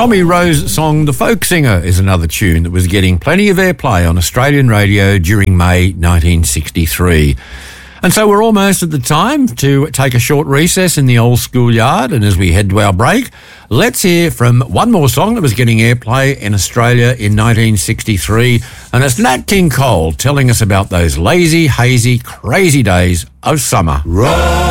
Tommy Rowe's song The Folk Singer is another tune that was getting plenty of airplay on Australian radio during May 1963. And so we're almost at the time to take a short recess in the old schoolyard, and as we head to our break, let's hear from one more song that was getting airplay in Australia in 1963, and it's Nat King Cole telling us about those lazy, hazy, crazy days of summer.